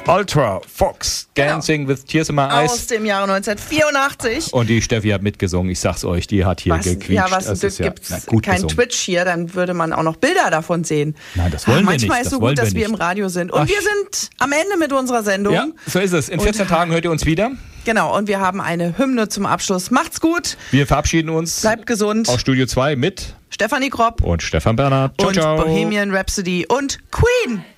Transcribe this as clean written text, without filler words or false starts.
Ultra Fox, Dancing with Tears in My Eyes. Aus dem Jahre 1984. Und die Steffi hat mitgesungen, ich sag's euch, die hat hier gequietscht. Ja, gibt's kein Twitch hier, dann würde man auch noch Bilder davon sehen. Nein, das wollen wir nicht. Manchmal ist es so gut, dass wir im Radio sind. Und wir sind am Ende mit unserer Sendung. Ja, so ist es. In 14 Tagen hört ihr uns wieder. Genau, und wir haben eine Hymne zum Abschluss. Macht's gut. Wir verabschieden uns. Bleibt gesund. Aus Studio 2 mit Stefanie Kropp und Stefan Bernhard. Ciao, und ciao. Bohemian Rhapsody und Queen.